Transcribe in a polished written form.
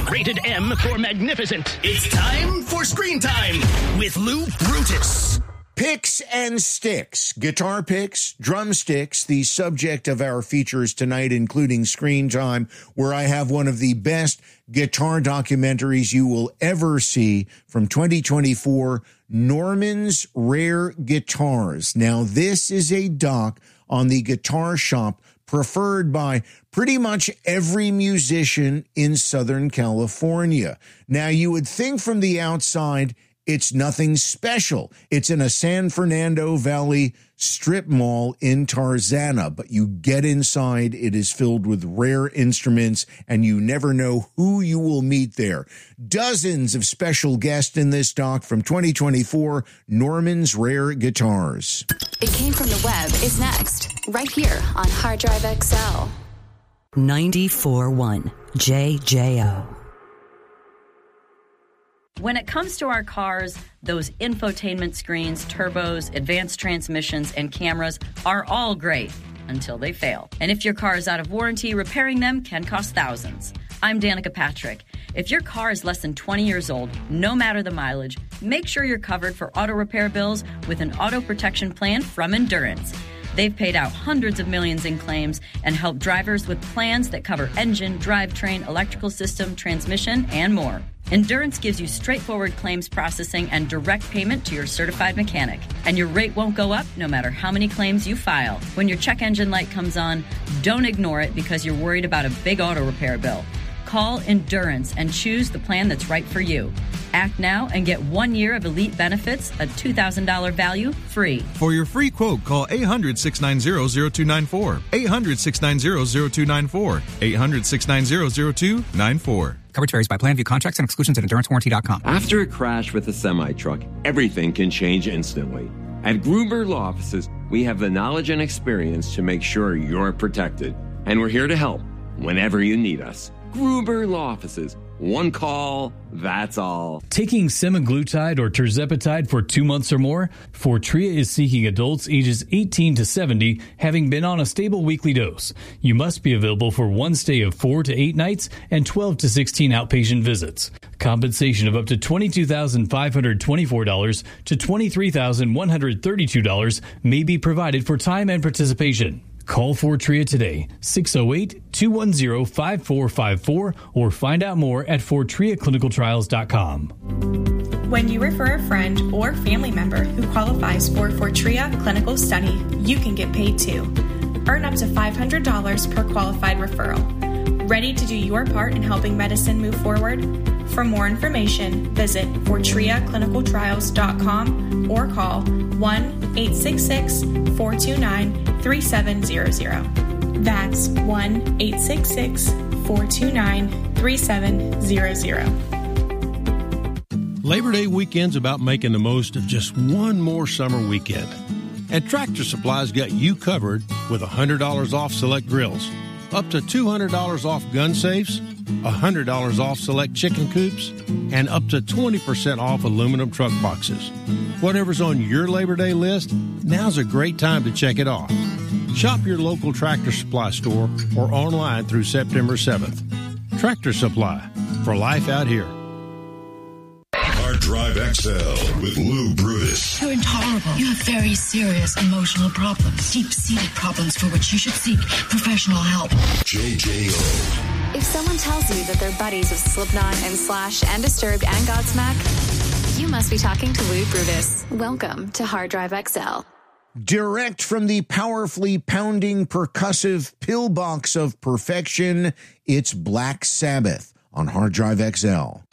Rated M for magnificent. It's time for Screen Time with Lou Brutus. Picks and sticks, guitar picks, drumsticks, the subject of our features tonight, including Screen Time, where I have one of the best guitar documentaries you will ever see from 2024, Norman's Rare Guitars. Now, this is a doc on the guitar shop preferred by pretty much every musician in Southern California. Now, you would think from the outside, it's nothing special. It's in a San Fernando Valley strip mall in Tarzana, but you get inside, it is filled with rare instruments, and you never know who you will meet there. Dozens of special guests in this doc from 2024, Norman's Rare Guitars. It Came From the Web is next, right here on Hard Drive XL. 94.1 JJO. When it comes to our cars, those infotainment screens, turbos, advanced transmissions, and cameras are all great until they fail. And if your car is out of warranty, repairing them can cost thousands. I'm Danica Patrick. If your car is less than 20 years old, no matter the mileage, make sure you're covered for auto repair bills with an auto protection plan from Endurance. They've paid out hundreds of millions in claims and helped drivers with plans that cover engine, drivetrain, electrical system, transmission, and more. Endurance gives you straightforward claims processing and direct payment to your certified mechanic. And your rate won't go up no matter how many claims you file. When your check engine light comes on, don't ignore it because you're worried about a big auto repair bill. Call Endurance and choose the plan that's right for you. Act now and get 1 year of elite benefits, a $2,000 value, free. For your free quote, call 800-690-0294. 800-690-0294. 800-690-0294. Coverage varies by plan. View contracts and exclusions at EnduranceWarranty.com. After a crash with a semi-truck, everything can change instantly. At Gruber Law Offices, we have the knowledge and experience to make sure you're protected. And we're here to help whenever you need us. Gruber Law Offices. One call, that's all. Taking semaglutide or tirzepatide for 2 months or more? Fortrea is seeking adults ages 18 to 70 having been on a stable weekly dose. You must be available for one stay of 4 to 8 nights and 12 to 16 outpatient visits. Compensation of up to $22,524 to $23,132 may be provided for time and participation. Call Fortrea today, 608-210-5454, or find out more at FortreaClinicalTrials.com. When you refer a friend or family member who qualifies for Fortrea Clinical Study, you can get paid too. Earn up to $500 per qualified referral. Ready to do your part in helping medicine move forward? For more information, visit FortreaClinicalTrials.com or call 1-866-429-3700. That's 1-866-429-3700. Labor Day weekend's about making the most of just one more summer weekend. And Tractor Supply's got you covered with $100 off select grills, up to $200 off gun safes, $100 off select chicken coops, and up to 20% off aluminum truck boxes. Whatever's on your Labor Day list, now's a great time to check it off. Shop your local Tractor Supply store or online through September 7th. Tractor Supply, for life out here. Hard Drive XL with Lou Brutus. You're intolerable. You have very serious emotional problems, deep-seated problems for which you should seek professional help. JJO. If someone tells you that they're buddies with Slipknot and Slash and Disturbed and Godsmack, you must be talking to Lou Brutus. Welcome to Hard Drive XL. Direct from the powerfully pounding percussive pillbox of perfection, it's Black Sabbath on Hard Drive XL.